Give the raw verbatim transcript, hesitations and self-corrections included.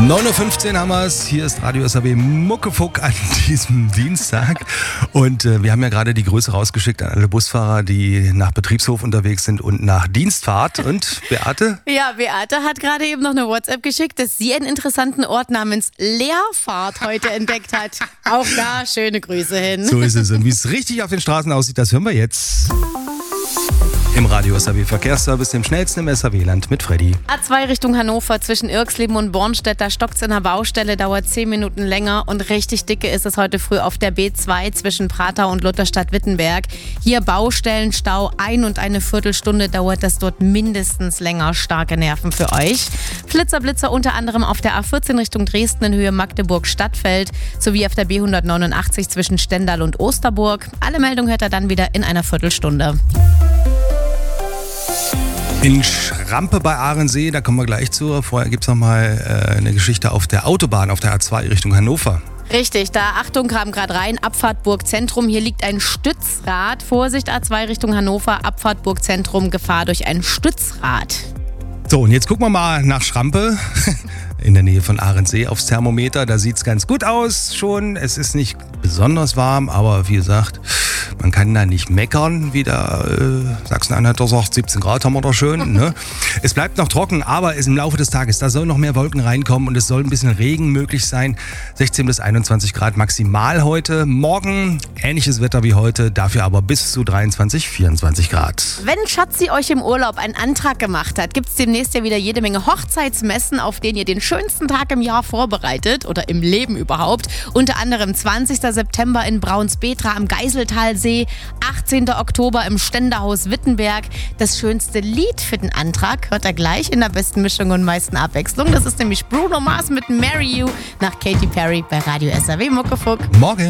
neun Uhr fünfzehn haben wir es. Hier ist Radio S A W Muckefuck an diesem Dienstag. Und äh, wir haben ja gerade die Grüße rausgeschickt an alle Busfahrer, die nach Betriebshof unterwegs sind und nach Dienstfahrt. Und Beate? Ja, Beate hat gerade eben noch eine WhatsApp geschickt, dass sie einen interessanten Ort namens Leerfahrt heute entdeckt hat. Auch da schöne Grüße hin. So ist es. Und wie es richtig auf den Straßen aussieht, das hören wir jetzt. Im Radio S A W Verkehrsservice, dem schnellsten im S A W-Land mit Freddy. A zwei Richtung Hannover zwischen Irxleben und Bornstedt, da stockt's in der Baustelle, dauert zehn Minuten länger und richtig dicke ist es heute früh auf der B zwei zwischen Pratau und Lutherstadt-Wittenberg. Hier Baustellenstau, ein und eine Viertelstunde dauert das dort mindestens länger. Starke Nerven für euch. Flitzer-Blitzer unter anderem auf der A vierzehn Richtung Dresden in Höhe Magdeburg-Stadtfeld sowie auf der B hundertneunundachtzig zwischen Stendal und Osterburg. Alle Meldungen hört ihr dann wieder in einer Viertelstunde. In Schrampe bei Ahrensee, da kommen wir gleich zu. Vorher gibt es noch mal äh, eine Geschichte auf der Autobahn, auf der A zwei Richtung Hannover. Richtig, da Achtung kam gerade rein, Abfahrt Burgzentrum, hier liegt ein Stützrad. Vorsicht A zwei Richtung Hannover, Abfahrt Burgzentrum, Gefahr durch ein Stützrad. So, und jetzt gucken wir mal nach Schrampe. In der Nähe von Ahrensee aufs Thermometer. Da sieht es ganz gut aus schon. Es ist nicht besonders warm, aber wie gesagt, man kann da nicht meckern, wie der äh, Sachsen-Anhalter sagt, siebzehn Grad haben wir da schön. Ne? Es bleibt noch trocken, aber es im Laufe des Tages, da sollen noch mehr Wolken reinkommen und es soll ein bisschen Regen möglich sein. sechzehn bis einundzwanzig Grad maximal heute. Morgen ähnliches Wetter wie heute, dafür aber bis zu dreiundzwanzig, vierundzwanzig Grad. Wenn Schatzi euch im Urlaub einen Antrag gemacht hat, gibt es demnächst ja wieder jede Menge Hochzeitsmessen, auf denen ihr den schönsten Tag im Jahr vorbereitet oder im Leben überhaupt. Unter anderem zwanzigster September in Braunspetra am Geiseltalsee, achtzehnter Oktober im Ständerhaus Wittenberg. Das schönste Lied für den Antrag hört ihr gleich in der besten Mischung und meisten Abwechslung. Das ist nämlich Bruno Mars mit Marry You nach Katy Perry bei Radio S A W Muckefuck. Morgen.